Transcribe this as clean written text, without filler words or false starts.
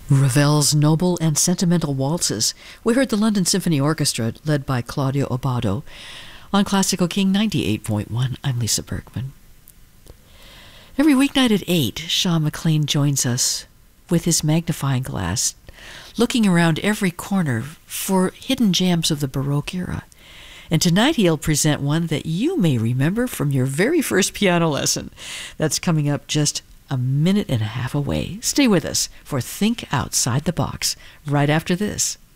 Ravel's noble and sentimental waltzes. We heard the London Symphony Orchestra, led by Claudio Abbado, on Classical King 98.1. I'm Lisa Bergman. Every weeknight at 8, Sean McLean joins us with his magnifying glass, looking around every corner for hidden gems of the Baroque era. And tonight he'll present one that you may remember from your very first piano lesson. That's coming up just a minute and a half away. Stay with us for Think Outside the Box right after this.